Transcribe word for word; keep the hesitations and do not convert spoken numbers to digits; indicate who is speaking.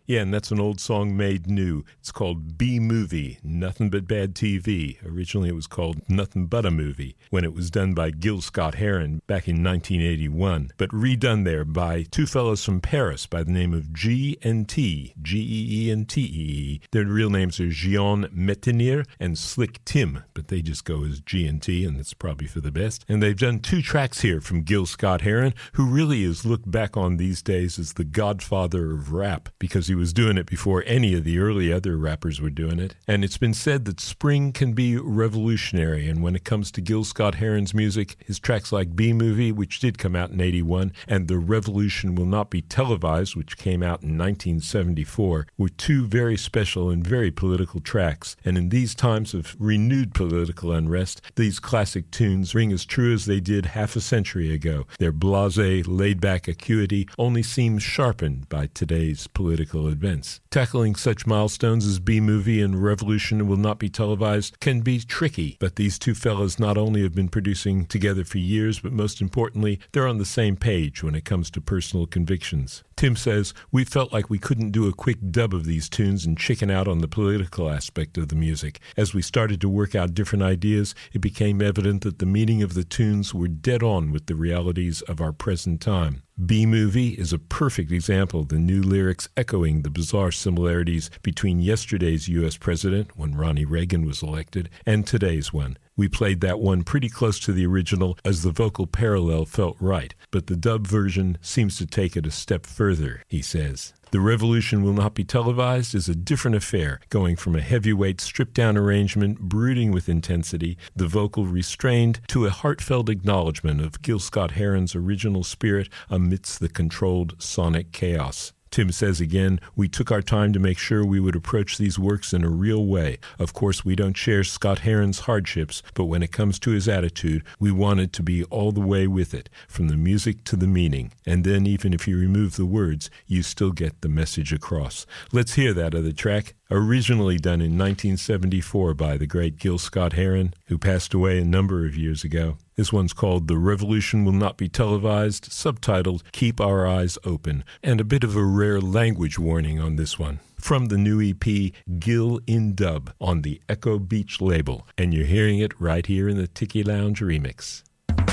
Speaker 1: Yeah, and that's an old song made new. It's called B-Movie, Nothing But Bad T V. Originally it was called Nothing But a Movie when it was done by Gil Scott-Heron back in nineteen eighty-one, but redone there by two fellows from Paris by the name of G and T, G E E and T E E. Their real names are Gian Metenier and Slick Tim, but they just go as G and T, and that's probably for the best. And they've done two tracks here from Gil Scott-Heron, who really is looked back on these days as the godfather of rap, because he was doing it before any of the early other rappers were doing it. And it's been said that spring can be revolutionary, and when it comes to Gil Scott-Heron's music, his tracks like B-Movie, which did come out in eighty-one, and The Revolution Will Not Be Televised, which came out in nineteen seventy-four, were two very special and very political tracks. And in these times of renewed political unrest, these classic tunes ring as true as they did half a century ago. Their blasé, laid-back acuity only seems sharpened by today's political events. Tackling such milestones as B-Movie and Revolution Will Not Be Televised can be tricky, but these two fellas not only have been producing together for years, but most importantly, they're on the same page when it comes to personal convictions. Tim says, "We felt like we couldn't do a quick dub of these tunes and chicken out on the political aspect of the music. As we started to work out different ideas, it became evident that the meaning of the tunes were dead on with the realities of our present time." B-Movie is a perfect example of the new lyrics echoing the bizarre similarities between yesterday's U S president, when Ronnie Reagan was elected, and today's one. We played that one pretty close to the original as the vocal parallel felt right, but the dub version seems to take it a step further, he says. The Revolution Will Not Be Televised is a different affair, going from a heavyweight stripped-down arrangement brooding with intensity, the vocal restrained, to a heartfelt acknowledgement of Gil Scott-Heron's original spirit amidst the controlled sonic chaos. Tim says again, "We took our time to make sure we would approach these works in a real way. Of course, we don't share Scott-Heron's hardships, but when it comes to his attitude, we wanted to be all the way with it, from the music to the meaning. And then, even if you remove the words, you still get the message across." Let's hear that other track, originally done in nineteen seventy-four by the great Gil Scott-Heron, who passed away a number of years ago. This one's called The Revolution Will Not Be Televised, subtitled Keep Our Eyes Open, and a bit of a rare language warning on this one. From the new E P, Gil in Dub, on the Echo Beach label, and you're hearing it right here in the Tiki Lounge remix.